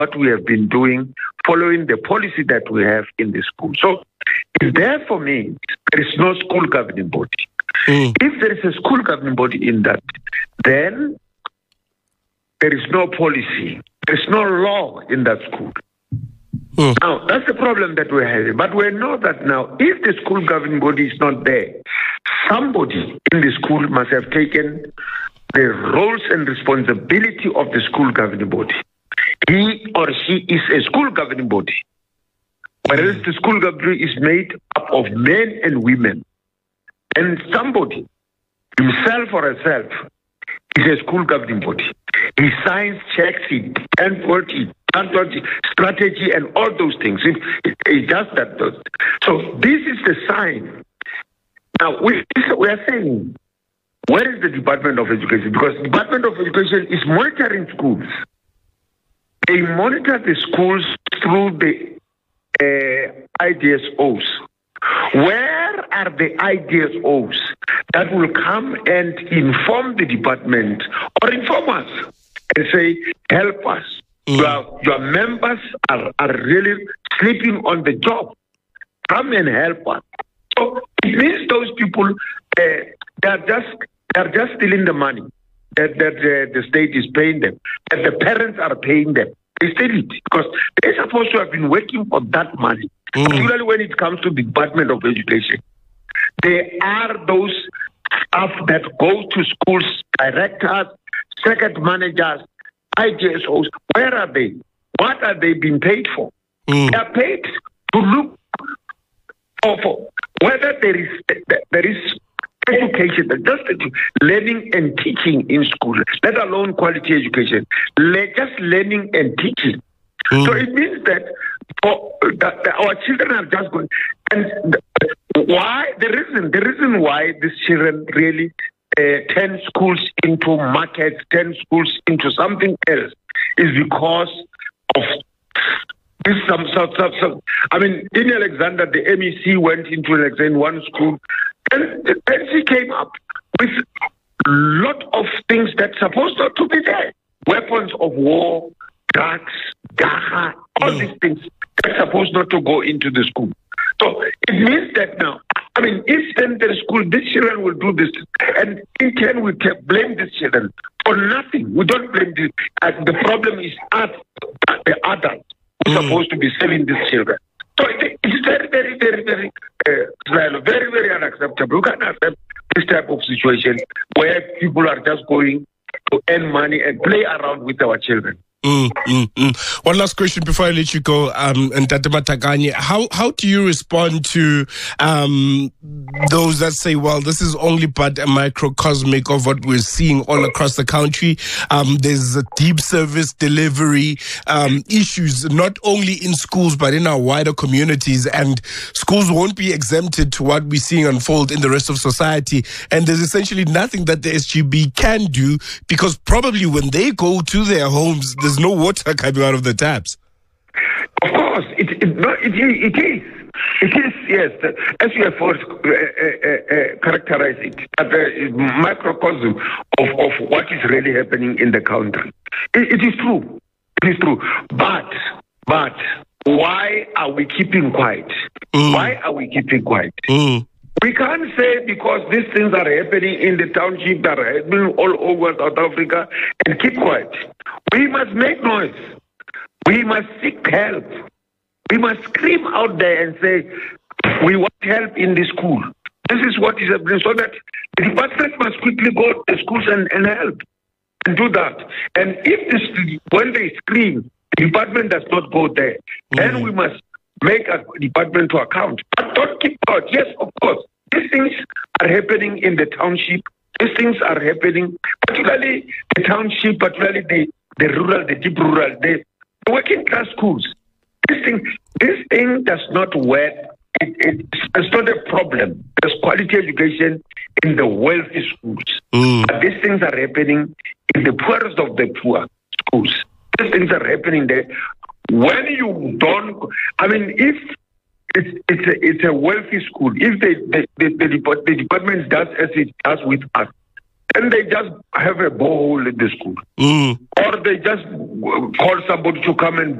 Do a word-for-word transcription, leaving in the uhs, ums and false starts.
what we have been doing, following the policy that we have in the school. So if therefore means there is no school governing body. Mm. If there is a school governing body in that, then there is no policy. There is no law in that school. Mm. Now, that's the problem that we're having. But we know that now, if the school governing body is not there, somebody in the school must have taken the roles and responsibility of the school governing body. He or she is a school governing body. Whereas the school governing is made up of men and women. And somebody, himself or herself, is a school governing body. He signs, checks it, and forty, strategy, and all those things. It, it, it does that. So this is the sign. Now, we, we are saying, where is the Department of Education? Because the Department of Education is monitoring schools. They monitor the schools through the uh, I D S Os. Where are the I D S Os that will come and inform the department or inform us and say, help us? Mm. Your, your members are, are really sleeping on the job. Come and help us. So it means those people, uh, they are just they are just stealing the money that, that uh, the state is paying them, that the parents are paying them. They steal it because they're supposed to have been working for that money. Mm. Particularly when it comes to the Department of Education. There are those staff that go to schools, directors, second managers, I D S Os. Where are they? What are they being paid for? Mm. They are paid to look for, for whether there is there is education, just learning and teaching in school, let alone quality education, just learning and teaching. Mm. So it means that, for, that, that our children are just going. And the, why the reason the reason why these children really uh, turn schools into markets, turn schools into something else, is because of this. Some, some, some, some. I mean, in Alexander, the M E C went into in one school, and then she came up with a lot of things that's supposed not to be there: weapons of war, drugs, dacha, all these things that's supposed not to go into the school. So it means that now, I mean, if then the school, these children will do this, and in turn we can blame these children for nothing. We don't blame this. Uh, the problem is us, the adults, who are mm. supposed to be saving these children. So it, it's very, very, very, very, uh, very, very unacceptable. We can't accept this type of situation where people are just going to earn money and play around with our children. Mm, mm, mm. One last question before I let you go, um, and Ntate Matakane. How how do you respond to um, those that say, well, this is only but a microcosmic of what we're seeing all across the country? Um, there's a deep service delivery um, issues, not only in schools but in our wider communities, and schools won't be exempted to what we're seeing unfold in the rest of society. And there's essentially nothing that the S G B can do, because probably when they go to their homes, there's no water coming out of the taps. Of course, it, it, no, it, it is. It is, yes. As you have first, uh, uh, uh, characterized it, as a microcosm of, of what is really happening in the country. It, it is true. It is true. But, but, why are we keeping quiet? Mm. Why are we keeping quiet? Mm. We can't say because these things are happening in the township, that are happening all over South Africa, and keep quiet. We must make noise. We must seek help. We must scream out there and say, we want help in the school. This is what is happening, so that the department must quickly go to the schools and, and help and do that. And if this, when they scream, the department does not go there, mm-hmm. then we must make a department to account. But don't keep quiet. Yes, of course. These things are happening in the township. These things are happening, particularly the township, particularly the, the rural, the deep rural, the, the working class schools. This thing, this thing does not work. It, it, it's not a problem. There's quality education in the wealthy schools. Mm. But these things are happening in the poorest of the poor schools. These things are happening there. When you don't, I mean, if it's it's a, it's a wealthy school, if they, the, the, the, the department does as it does with us, and they just have a bowl in the school. Mm. Or they just call somebody to come and